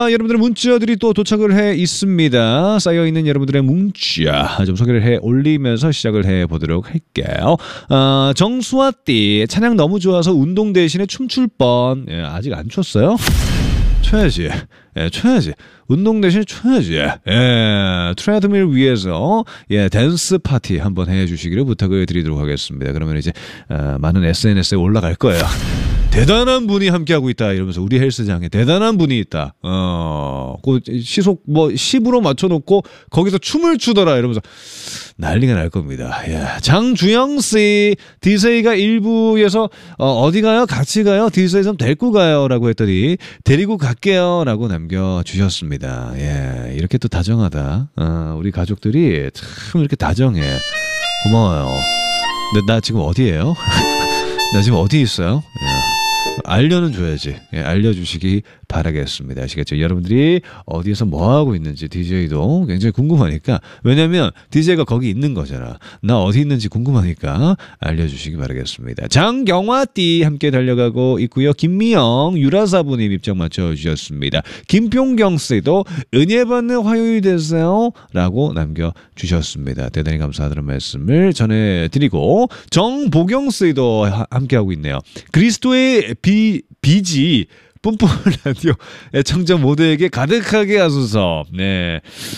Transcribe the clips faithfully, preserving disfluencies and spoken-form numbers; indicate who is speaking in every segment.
Speaker 1: 아, 여러분들의 문자들이 또 도착을 해 있습니다. 쌓여있는 여러분들의 문자 좀 소개를 해 올리면서 시작을 해보도록 할게요. 아, 정수아띠 찬양 너무 좋아서 운동 대신에 춤출 뻔. 예, 아직 안 췄어요? 춰야지. 예, 춰야지. 운동 대신 춰야지. 예, 트레드밀 위에서 예, 댄스 파티 한번 해주시기를 부탁을 드리도록 하겠습니다. 그러면 이제 어, 많은 에스엔에스에 올라갈 거예요. 대단한 분이 함께하고 있다 이러면서 우리 헬스장에 대단한 분이 있다. 어, 그 시속 뭐 십으로 맞춰놓고 거기서 춤을 추더라 이러면서 난리가 날 겁니다. 예. 장주영 씨, 디제이가 일부에서 어, 어디 가요? 같이 가요? 디제이 좀 데리고 가요라고 했더니 데리고 갈게요라고 남겨주셨습니다. 예, 이렇게 또 다정하다. 어, 우리 가족들이 참 이렇게 다정해. 고마워요. 근데 나 지금 어디예요? 나 지금 어디 있어요? 예. 알려는 줘야지. 예, 알려주시기 바라겠습니다. 아시겠죠? 여러분들이 어디에서 뭐하고 있는지 디제이도 굉장히 궁금하니까. 왜냐면 디제이가 거기 있는 거잖아. 나 어디 있는지 궁금하니까 알려주시기 바라겠습니다. 장경화띠 함께 달려가고 있고요. 김미영 유라사부님 입장 맞춰주셨습니다. 김평경씨도 은혜 받는 화요일 되세요 라고 남겨주셨습니다. 대단히 감사하다는 말씀을 전해드리고 정보경씨도 함께하고 있네요. 그리스도의 비, 비지 뿜뿜 라디오 애청자 모두에게 가득하게 하소서. 네,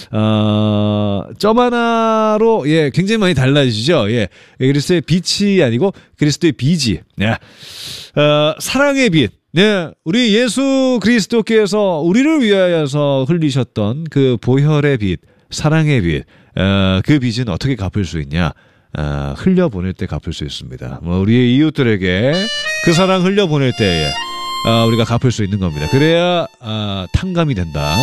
Speaker 1: 어, 점 하나로 예 굉장히 많이 달라지죠. 예, 그리스도의 빛이 아니고 그리스도의 비지. 네, 어, 사랑의 빛. 네, 우리 예수 그리스도께서 우리를 위하여서 흘리셨던 그 보혈의 빛, 사랑의 빛. 어, 그 빛은 어떻게 갚을 수 있냐? 어, 흘려보낼 때 갚을 수 있습니다. 뭐 우리의 이웃들에게 그 사랑 흘려보낼 때 어, 우리가 갚을 수 있는 겁니다. 그래야 어, 탕감이 된다.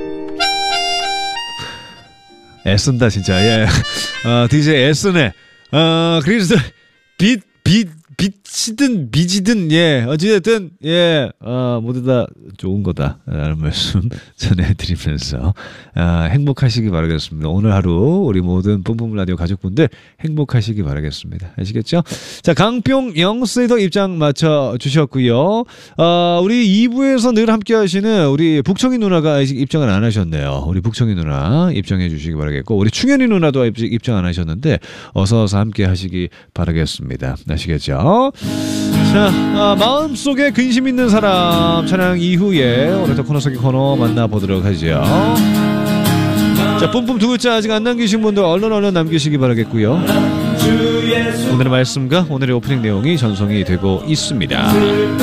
Speaker 1: 애쓴다 진짜. 예, 어, 디제이 애쓰네. 어, 그리스도 빛, 빛, 빛이든 비지든 예 어찌됐든 예 어, 모두 다 좋은 거다라는 말씀 전해드리면서 아, 행복하시기 바라겠습니다. 오늘 하루 우리 모든 뿜뿜 라디오 가족분들 행복하시기 바라겠습니다. 아시겠죠? 자, 강평영씨도 입장 맞춰 주셨고요. 어, 우리 이 부에서 늘 함께하시는 우리 북청이 누나가 입장을 안 하셨네요. 우리 북청이 누나 입장해 주시기 바라겠고 우리 충현이 누나도 입장 안 하셨는데 어서 어서 함께하시기 바라겠습니다. 아시겠죠? 자, 아, 마음속에 근심 있는 사람 찬양 이후에 오늘도 코너 속의 코너 만나보도록 하죠. 자, 뿜뿜 두 글자 아직 안 남기신 분들 얼른 얼른 남기시기 바라겠고요. 오늘의 말씀과 오늘의 오프닝 내용이 전송이 되고 있습니다.